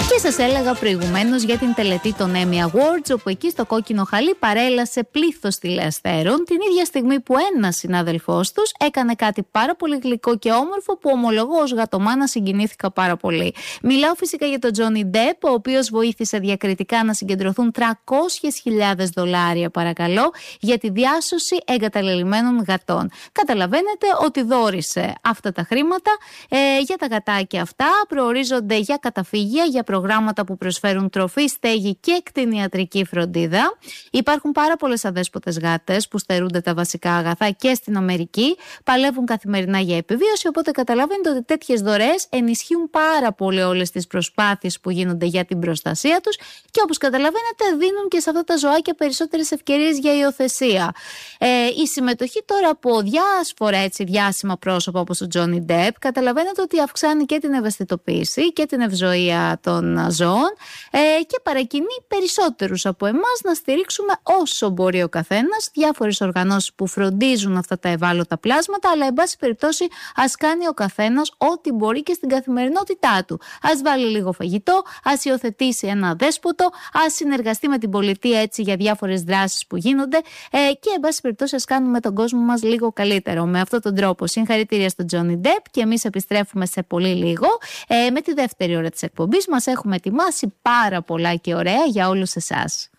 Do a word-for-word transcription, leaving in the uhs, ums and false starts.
Και σας έλεγα προηγουμένως για την τελετή των Emmy Awards, όπου εκεί στο κόκκινο χαλί παρέλασε πλήθος τηλεαστέρων την ίδια στιγμή που ένας συνάδελφός τους έκανε κάτι πάρα πολύ γλυκό και όμορφο που ομολογώ ως γατομάνα συγκινήθηκα πάρα πολύ. Μιλάω φυσικά για τον Johnny Depp, ο οποίος βοήθησε διακριτικά να συγκεντρωθούν τριακόσιες χιλιάδες δολάρια, παρακαλώ, για τη διάσωση εγκαταλελειμμένων γατών. Καταλαβαίνετε ότι δώρισε αυτά τα χρήματα ε, για τα γατάκια αυτά, προορίζονται για καταφύγια, για προγράμματα που προσφέρουν τροφή, στέγη και κτηνιατρική φροντίδα. Υπάρχουν πάρα πολλές αδέσποτες γάτες που στερούνται τα βασικά αγαθά και στην Αμερική, παλεύουν καθημερινά για επιβίωση, οπότε καταλαβαίνετε ότι τέτοιες δωρεές ενισχύουν πάρα πολύ όλες τις προσπάθειες που γίνονται για την προστασία τους και όπως καταλαβαίνετε δίνουν και σε αυτά τα ζωάκια περισσότερες ευκαιρίες για υιοθεσία. Ε, η συμμετοχή τώρα από διάσφορα έτσι διάσημα πρόσωπα όπως ο Johnny Depp καταλαβαίνετε ότι αυξάνει και την ευαισθητοποίηση και την ευζοία των ζώων ε, και παρακινεί περισσότερους από εμάς να στηρίξουμε όσο μπορεί ο καθένας διάφορες οργανώσεις που φροντίζουν αυτά τα ευάλωτα πλάσματα, αλλά εν πάση περιπτώσει ας κάνει ο καθένας ό,τι μπορεί και στην καθημερινότητά του. Ας βάλει λίγο φαγητό, ας υιοθετήσει ένα δέσποτο, ας συνεργαστεί με την πολιτεία έτσι για διάφορες δράσεις που γίνονται ε, και εν πάση περιπτώσει ας κάνουμε τον κόσμο μας λίγο καλύτερο με αυτόν τον τρόπο. Συγχαρητήρια στον Johnny Depp και εμείς επιστρέφουμε σε πολύ λίγο ε, με τη δεύτερη ώρα της εκπομπής. Μας έχουμε ετοιμάσει πάρα πολλά και ωραία για όλους εσάς.